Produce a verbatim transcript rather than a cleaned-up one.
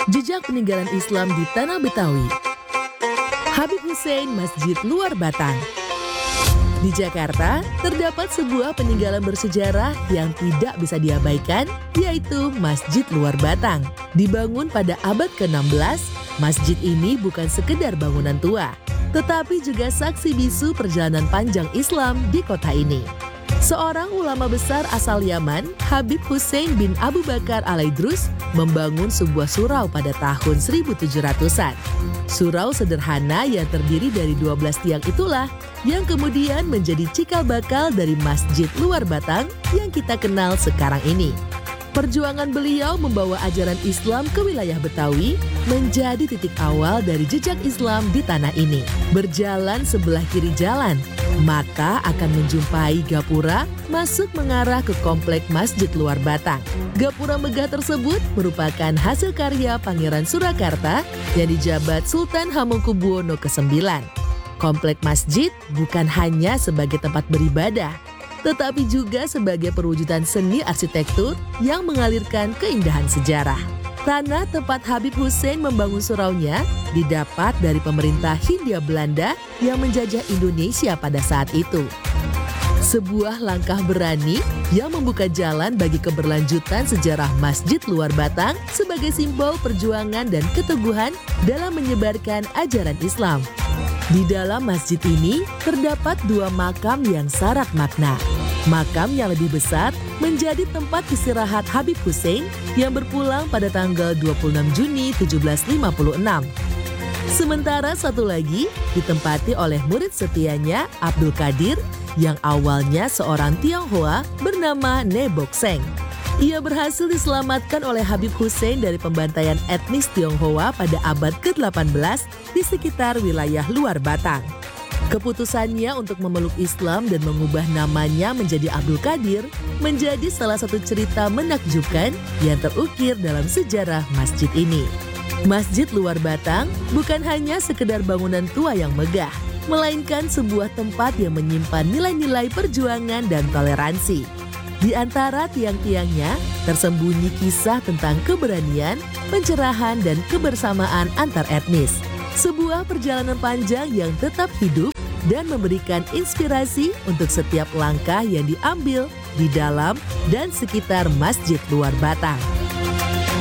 Jejak peninggalan Islam di Tanah Betawi. Habib Hussein Masjid Luar Batang. Di Jakarta, terdapat sebuah peninggalan bersejarah yang tidak bisa diabaikan, yaitu Masjid Luar Batang. Dibangun pada abad ke enam belas, masjid ini bukan sekedar bangunan tua, tetapi juga saksi bisu perjalanan panjang Islam di kota ini. Seorang ulama besar asal Yaman, Habib Hussein bin Abu Bakar Al-Idrus, membangun sebuah surau pada tahun seribu tujuh ratusan. Surau sederhana yang terdiri dari dua belas tiang itulah yang kemudian menjadi cikal bakal dari Masjid Luar Batang yang kita kenal sekarang ini. Perjuangan beliau membawa ajaran Islam ke wilayah Betawi menjadi titik awal dari jejak Islam di tanah ini. Berjalan sebelah kiri jalan, maka akan menjumpai gapura masuk mengarah ke komplek Masjid Luar Batang. Gapura megah tersebut merupakan hasil karya Pangeran Surakarta yang dijabat Sultan Hamengkubuwono kesembilan. Komplek masjid bukan hanya sebagai tempat beribadah, tetapi juga sebagai perwujudan seni arsitektur yang mengalirkan keindahan sejarah. Tanah tempat Habib Hussein membangun suraunya didapat dari pemerintah Hindia Belanda yang menjajah Indonesia pada saat itu. Sebuah langkah berani yang membuka jalan bagi keberlanjutan sejarah Masjid Luar Batang sebagai simbol perjuangan dan keteguhan dalam menyebarkan ajaran Islam. Di dalam masjid ini terdapat dua makam yang syarat makna. Makam yang lebih besar menjadi tempat istirahat Habib Hussein yang berpulang pada tanggal dua puluh enam Juni tujuh belas lima puluh enam. Sementara satu lagi ditempati oleh murid setianya Abdul Qadir yang awalnya seorang Tionghoa bernama Nebok Seng. Ia berhasil diselamatkan oleh Habib Hussein dari pembantaian etnis Tionghoa pada abad ke delapan belas di sekitar wilayah Luar Batang. Keputusannya untuk memeluk Islam dan mengubah namanya menjadi Abdul Qadir menjadi salah satu cerita menakjubkan yang terukir dalam sejarah masjid ini. Masjid Luar Batang bukan hanya sekedar bangunan tua yang megah, melainkan sebuah tempat yang menyimpan nilai-nilai perjuangan dan toleransi. Di antara tiang-tiangnya tersembunyi kisah tentang keberanian, pencerahan, dan kebersamaan antar etnis. Sebuah perjalanan panjang yang tetap hidup dan memberikan inspirasi untuk setiap langkah yang diambil di dalam dan sekitar Masjid Luar Batang.